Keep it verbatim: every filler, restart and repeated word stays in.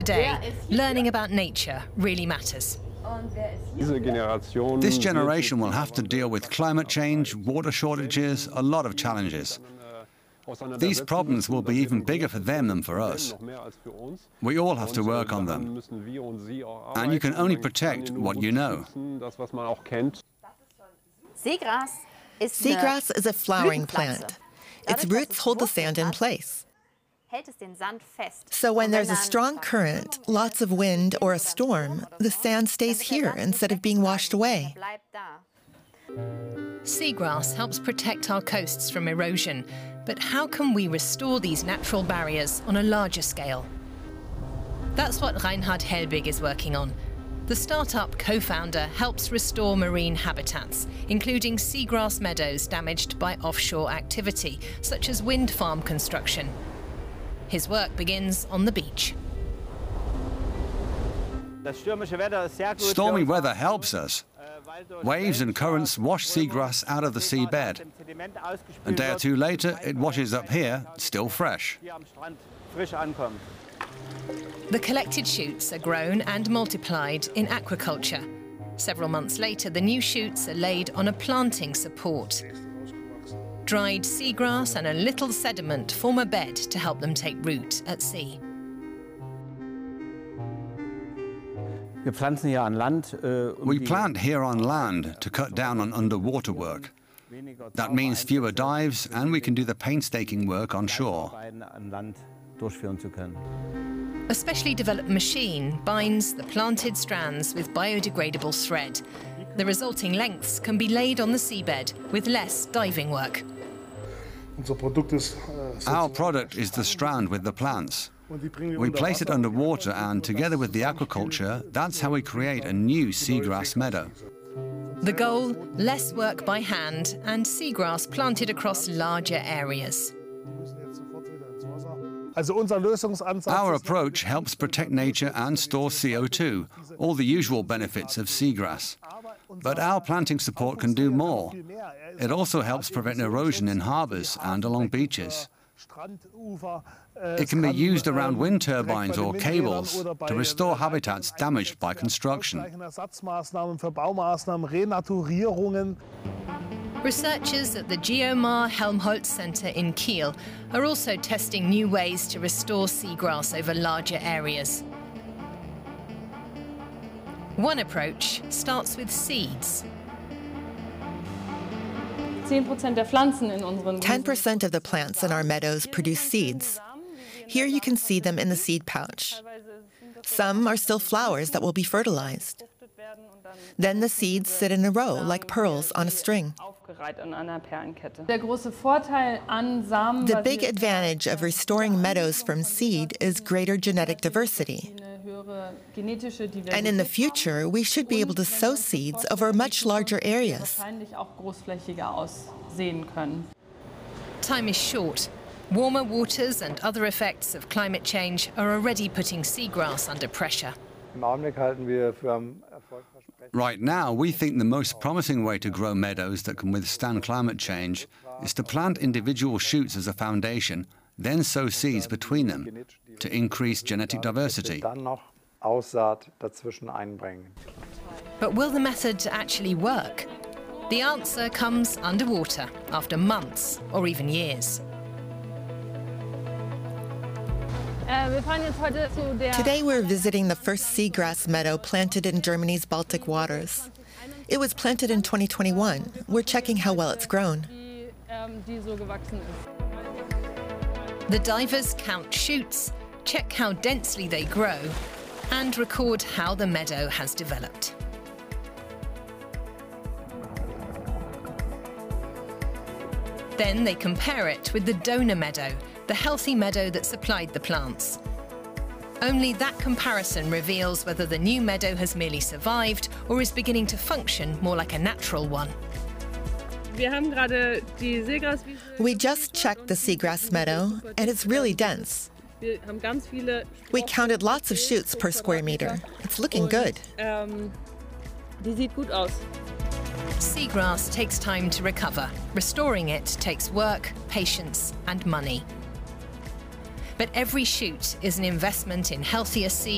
Today, learning about nature really matters. This generation will have to deal with climate change, water shortages, a lot of challenges. These problems will be even bigger for them than for us. We all have to work on them. And you can only protect what you know. Seagrass is a flowering plant. Its roots hold the sand in place. So when there's a strong current, lots of wind, or a storm, the sand stays here instead of being washed away. Seagrass helps protect our coasts from erosion, but how can we restore these natural barriers on a larger scale? That's what Reinhard Helbig is working on. The startup co-founder helps restore marine habitats, including seagrass meadows damaged by offshore activity, such as wind farm construction. His work begins on the beach. Stormy weather helps us. Waves and currents wash seagrass out of the seabed. A day or two later, it washes up here, still fresh. The collected shoots are grown and multiplied in aquaculture. Several months later, the new shoots are laid on a planting support. Dried seagrass and a little sediment form a bed to help them take root at sea. We plant here on land to cut down on underwater work. That means fewer dives, and we can do the painstaking work on shore. A specially developed machine binds the planted strands with biodegradable thread. The resulting lengths can be laid on the seabed with less diving work. Our product is the strand with the plants. We place it underwater, and together with the aquaculture, that's how we create a new seagrass meadow. The goal, less work by hand and seagrass planted across larger areas. Our approach helps protect nature and store C O two, all the usual benefits of seagrass. But our planting support can do more. It also helps prevent erosion in harbours and along beaches. It can be used around wind turbines or cables to restore habitats damaged by construction. Researchers at the Geomar Helmholtz Center in Kiel are also testing new ways to restore seagrass over larger areas. One approach starts with seeds. ten percent of the plants in our meadows produce seeds. Here you can see them in the seed pouch. Some are still flowers that will be fertilized. Then the seeds sit in a row like pearls on a string. The big advantage of restoring meadows from seed is greater genetic diversity. And in the future, we should be able to sow seeds over much larger areas. Time is short. Warmer waters and other effects of climate change are already putting seagrass under pressure. Right now, we think the most promising way to grow meadows that can withstand climate change is to plant individual shoots as a foundation, then sow seeds between them to increase genetic diversity. But will the method actually work? The answer comes underwater after months or even years. Today we're visiting the first seagrass meadow planted in Germany's Baltic waters. It was planted in twenty twenty-one. We're checking how well it's grown. The divers count shoots, check how densely they grow, and record how the meadow has developed. Then they compare it with the donor meadow, the healthy meadow that supplied the plants. Only that comparison reveals whether the new meadow has merely survived or is beginning to function more like a natural one. We just checked the seagrass meadow, and it's really dense. We counted lots of shoots per square meter. It's looking good. Seagrass takes time to recover. Restoring it takes work, patience, and money. But every shoot is an investment in healthier seeds.